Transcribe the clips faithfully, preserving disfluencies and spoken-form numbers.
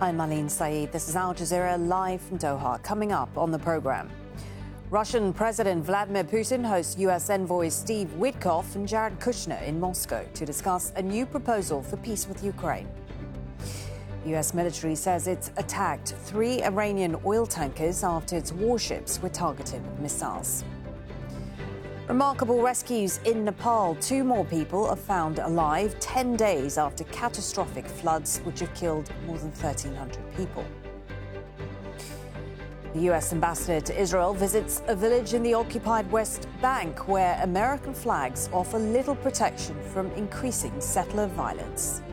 I'm Marlene Saeed. This is Al Jazeera live from Doha. Coming up on the programme, Russian President Vladimir Putin hosts U S envoys Steve Witkoff and Jared Kushner in Moscow to discuss a new proposal for peace with Ukraine. U S military says it's attacked three Iranian oil tankers after its warships were targeted with missiles. Remarkable rescues in Nepal. Two more people are found alive ten days after catastrophic floods which have killed more than thirteen hundred people. The U S ambassador to Israel visits a village in the occupied West Bank where American flags offer little protection from increasing settler violence.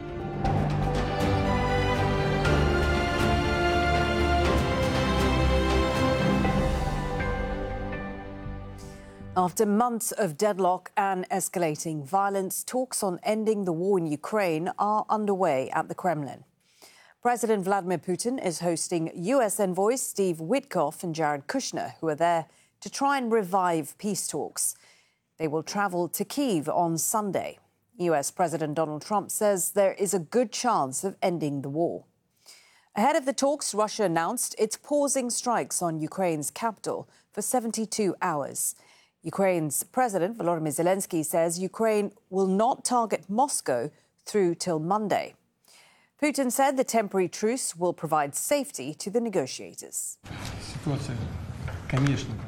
After months of deadlock and escalating violence, talks on ending the war in Ukraine are underway at the Kremlin. President Vladimir Putin is hosting U S envoys Steve Witkoff and Jared Kushner, who are there to try and revive peace talks. They will travel to Kyiv on Sunday. U S President Donald Trump says there is a good chance of ending the war. Ahead of the talks, Russia announced it's pausing strikes on Ukraine's capital for seventy-two hours. Ukraine's President Volodymyr Zelensky says Ukraine will not target Moscow through till Monday. Putin said the temporary truce will provide safety to the negotiators.